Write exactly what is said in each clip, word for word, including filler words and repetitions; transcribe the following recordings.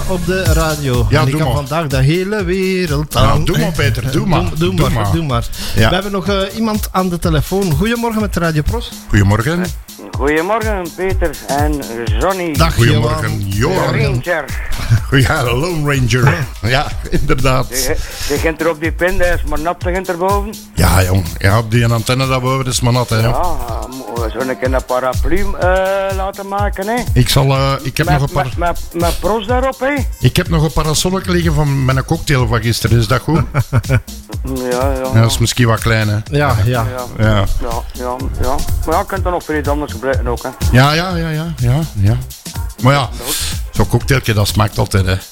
op de radio. Ja, en ik doe kan maar. vandaag de hele wereld aan. Nou, doe maar Peter, doe maar. Doe, doe, Doe maar, maar. doe maar. Ja. We hebben nog uh, iemand aan de telefoon. Goedemorgen met Radio Pros. Goedemorgen. Goedemorgen Peter en Johnny. Dag Goedemorgen, Johan. Ranger. Ja, de Lone Ranger. Ja, inderdaad. Je, je gaat er op die pin, dat is maar nat, je gaat erboven. Ja, jong. Ja, op die antenne daarboven is maar nat, hè. Ja, we zullen een een paraplu uh, laten maken, hè. Ik zal, uh, ik heb met, nog een paar... met, met, met pros daarop, hè. Ik heb nog een parasolletje liggen van mijn cocktail van gisteren, is dat goed? Ja, ja. Ja, dat is misschien wat klein, hè. Ja, ja. Ja, Ja. ja, ja, ja. Maar ja, je kunt dan nog voor iets anders gebruiken ook, hè. Ja, ja, ja, ja, ja, ja. Maar ja, zo'n cocktailtje, dat smaakt altijd, hè.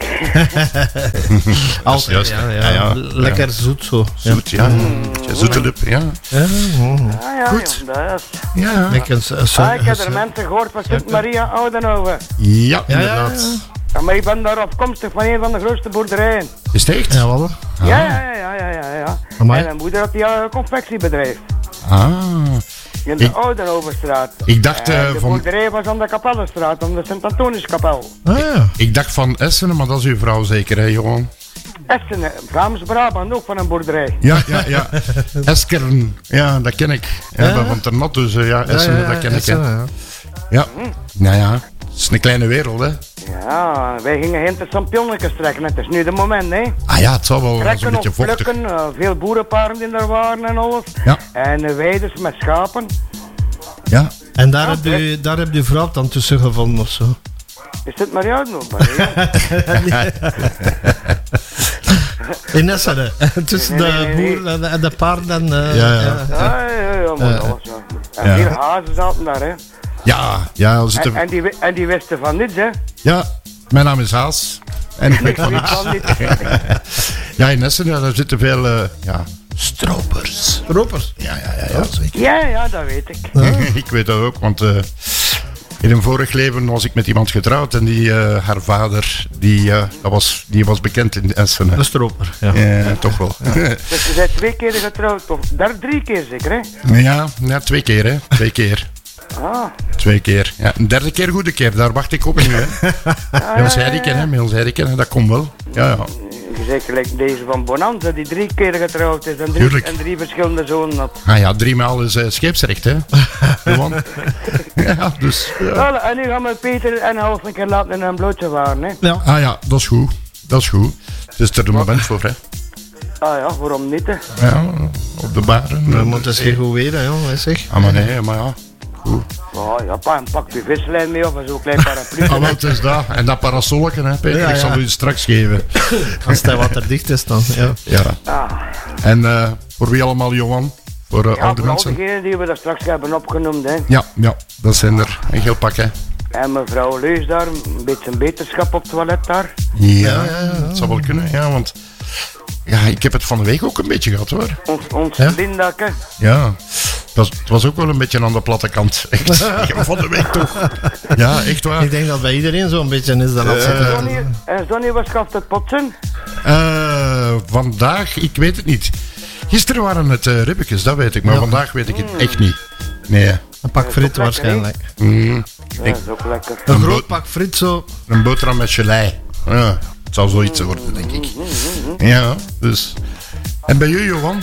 Altijd, juist, ja, hè. ja. Ja, ja. Lekker zoet zo. Zoet, ja. ja. Zoete lip, ja. Ja, oh. Ja, ja, Goed. ja, dat is... Ja, Lekker uh, zo, Ah, ik heb zo- er mensen gehoord van Sint-Maria Oudenhoven. ja Ja, ja, ja. inderdaad. Ja, maar ik ben daar afkomstig van een van de grootste boerderijen. Is het echt? Ja, wat? Ja, ja, ja, ja, ja, ja. Amai. En mijn moeder had die uh, confectiebedrijf. Ah, In de Ik- Oudenhovenstraat. ik dacht En uh, de van... boerderij was aan de Kapellenstraat, aan de Sint-Antoniuskapel. Ah, ja. Ik dacht van Essen, maar dat is uw vrouw zeker, hè, Johan? Essen, Vlaams-Brabant, ook van een boerderij. Ja, ja, ja. Eskeren, ja, dat ken ik. Ja, Ja. ben van Ternat, dus uh, ja, Essen, Ja, ja, dat ken ik, Essen, hè. ja. Ja, nou ja, het is een kleine wereld, hè. Ja, wij gingen heen te champignonnetjes trekken. Het is nu de moment, hè. Ah ja, het zal wel zo'n Trekken beetje of vochtig. plukken, uh, veel boerenpaarden die er waren en alles. Ja, En uh, weiders met schapen. ja. En daar, Ja, heb je, daar heb je vrouw dan tussen gevonden of zo? Is dit maar jou nog? Maar, ja. In Essen, hè. Tussen Nee, de nee, nee. boeren en de, en de paarden en... uh, Ja, ja. Ja, ja, ja, maar Eh, alles, ja. En ja. veel hazen zaten daar, hè. Ja, ja, er En, zitten... en, die, wi- en die wisten van niets, hè. Ja, mijn naam is Haas. En ik weet van Weet niets. van niets. Ja, in Essen, ja, daar zitten veel, uh, ja, stropers. Ropers. Ja, ja, ja, ja, zeker. Ja, ja, dat weet ik. Ik weet dat ook, want uh, in een vorig leven was ik met iemand getrouwd en die, uh, haar vader, die, uh, dat was, die was bekend in Essen. hè. Een stroper, ja. Ja, toch wel. Dus je bent twee keer getrouwd, of daar drie keer zeker, hè? Ja, ja, twee keer, hè. Twee keer. Ah, Twee keer. Ja, een derde keer, goede keer. Daar wacht ik op nu, hè. Ja, ons Heiriken, hè. Met ons Heiriken, hè. Dat komt wel. Ja, ja. je zegt gelijk deze van Bonanza, die drie keer getrouwd is en drie, Tuurlijk. en drie verschillende zonen had. Ah ja, driemaal is uh, scheepsrecht, hè. Johan. Ja, dus... Ja. Voilà, en nu gaan we Peter en Half een keer laten in een blootje waren, hè? Ja. Ah ja, dat is goed. Dat is goed. Het is er de moment voor, hè. Ah ja, waarom niet, hè? Ja, op de baren. We moeten eens geen goed weer, hè, jongen, zeg. Ah, maar nee, maar ja. Goed. Oh ja, pa, en pak je vislijn mee of zo'n klein paraplu. Ah, wel, het is dat. En dat parasolletje, hè, Peter. Ja, Ik zal ja. u straks geven. Als het water dicht is dan, ja. Ja. Ah, En uh, voor wie allemaal, Johan? Voor uh, ja, oude voor al mensen? diegenen die we daar straks hebben opgenoemd, hè. Ja, ja, dat zijn er. Een heel pak, hè. En mevrouw Leus daar, een beetje een beterschap op het toilet daar. Ja, ja, ja, dat zou wel kunnen, ja, want... Ja, ik heb het van de week ook een beetje gehad, hoor. Ons, ons Ja? Lindakke. Ja, het was, het was ook wel een beetje aan de platte kant. Echt, ja, van de week toch. Ja, echt waar. Ik denk dat bij iedereen zo'n beetje is dan als Eh. het... Johnny, en Johnny, wat schaft het potsen? Uh, vandaag, ik weet het niet. Gisteren waren het uh, ribbetjes, dat weet ik. Maar Ja. vandaag weet ik het echt niet. Nee. Een pak Dat is ook friet lekker, waarschijnlijk. Mm, Ja, dat is ook lekker. Een Een groot brood- pak friet zo. een boterham met gelei. Ja, het zou zoiets worden, denk ik. Ja, dus... En bij u, Johan?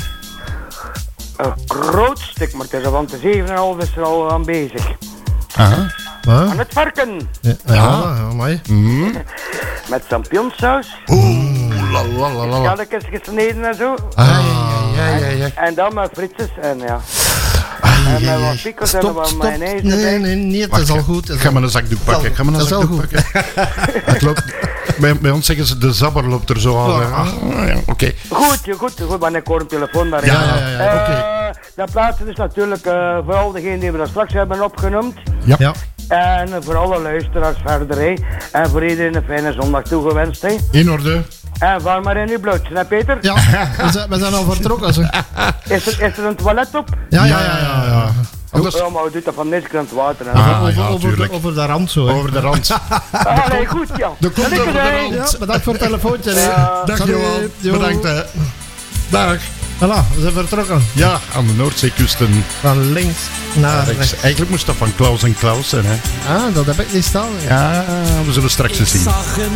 Een groot stuk, maar het is al, want de zeven en half is er al aan bezig. Aha. Huh? Aan het varken. Ja, ja, ja, amai. Met champignonsaus. Oeh, la la la la. la. Schalletjes gesneden en zo. Ah, ja, ja, ja, ja. En dan met frietjes en ja. Ah, En ja, met ja. wat pickles en Stop, wat stop. mayonaise Nee, erbij. nee, nee, het Wacht, is al ga- goed. het is Ga al- maar een zakdoek pakken. Ga maar een Dat is al zakdoek pakken. Het loopt, bij, bij ons zeggen ze, de zabber loopt er zo aan. Ja. Ah, ja, oké. Goed, goed, goed, want ik hoor een telefoon daar. Ja, ja, ja, ja, oké. Dat plaatsen is natuurlijk uh, vooral degene die we daar straks hebben opgenoemd. Ja. Ja. En uh, voor alle luisteraars verder, hè. En voor iedereen een fijne zondag toegewenst, hè. In orde. En vaar maar in uw blootje, hè, Peter? Ja, we zijn, we zijn al vertrokken. Zo. Is, er, is er een toilet op? Ja, ja, ja. ja, ja. Anders, Ja, maar we doen dat van niks aan het water, hè. Ah, over, ja, over, de, tuurlijk. over de rand zo. hè. over de rand. Ah, nee, goed, ja. De komt En ik over de erbij. rand. Ja, bedankt voor het telefoontje. hè. Ja. Dag Salut. Johan. Jo. Bedankt. Hè. Dag. Voilà, we zijn vertrokken. Ja, aan de Noordzeekusten. Van links naar Rechts. rechts. Eigenlijk moest dat van Klaus en Klaus zijn. Hè. Ah, dat heb ik niet staan. hè. Ja, we zullen straks eens zien.